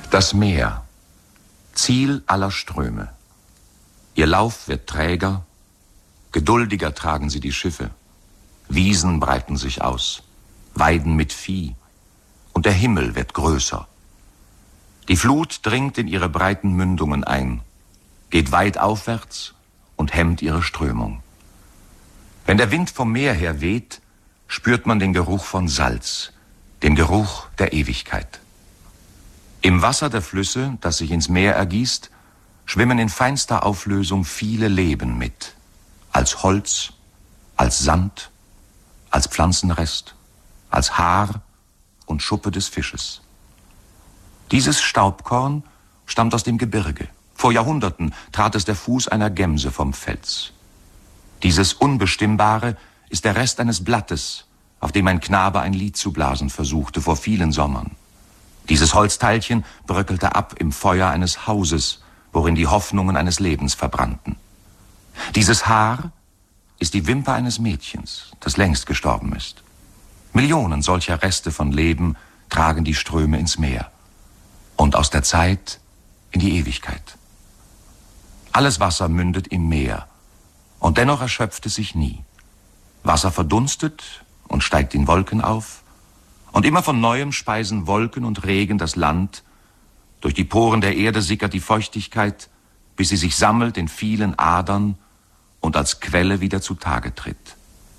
Das Meer, Ziel aller Ströme. Ihr Lauf wird träger, geduldiger tragen sie die Schiffe. Wiesen breiten sich aus, Weiden mit Vieh, und der Himmel wird größer. Die Flut dringt in ihre breiten Mündungen ein, geht weit aufwärts und hemmt ihre Strömung. Wenn der Wind vom Meer her weht, spürt man den Geruch von Salz, den Geruch der Ewigkeit. Im Wasser der Flüsse, das sich ins Meer ergießt, schwimmen in feinster Auflösung viele Leben mit, als Holz, als Sand, als Pflanzenrest, als Haar und Schuppe des Fisches. Dieses Staubkorn stammt aus dem Gebirge. Vor Jahrhunderten trat es der Fuß einer Gemse vom Fels. Dieses Unbestimmbare ist der Rest eines Blattes, auf dem ein Knabe ein Lied zu blasen versuchte vor vielen Sommern. Dieses Holzteilchen bröckelte ab im Feuer eines Hauses, worin die Hoffnungen eines Lebens verbrannten. Dieses Haar ist die Wimper eines Mädchens, das längst gestorben ist. Millionen solcher Reste von Leben tragen die Ströme ins Meer und aus der Zeit in die Ewigkeit. Alles Wasser mündet im Meer und dennoch erschöpft es sich nie. Wasser verdunstet und steigt in Wolken auf und immer von Neuem speisen Wolken und Regen das Land. Durch die Poren der Erde sickert die Feuchtigkeit, bis sie sich sammelt in vielen Adern und als Quelle wieder zutage tritt.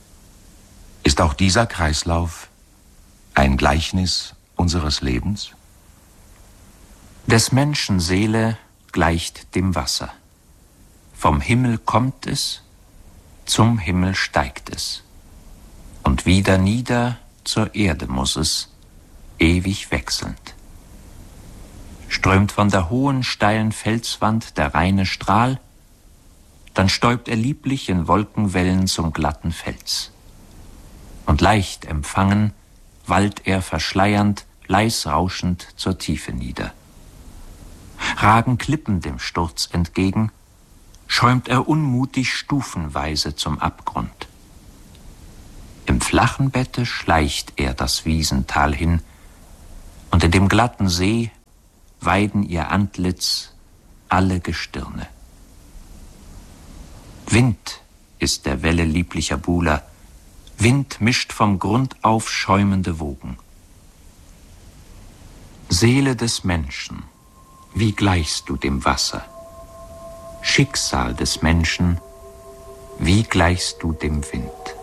Ist auch dieser Kreislauf ein Gleichnis unseres Lebens? Des Menschen Seele gleicht dem Wasser. Vom Himmel kommt es, zum Himmel steigt es. Und wieder nieder zur Erde muss es, ewig wechselnd. Strömt von der hohen, steilen Felswand der reine Strahl, dann stäubt er lieblich in Wolkenwellen zum glatten Fels. Und leicht empfangen wallt er verschleiernd, leis rauschend zur Tiefe nieder. Ragen Klippen dem Sturz entgegen, schäumt er unmutig stufenweise zum Abgrund. Im flachen Bette schleicht er das Wiesental hin, und in dem glatten See weiden ihr Antlitz alle Gestirne. Wind ist der Welle lieblicher Buhler, Wind mischt vom Grund auf schäumende Wogen. Seele des Menschen, wie gleichst du dem Wasser? Schicksal des Menschen, wie gleichst du dem Wind?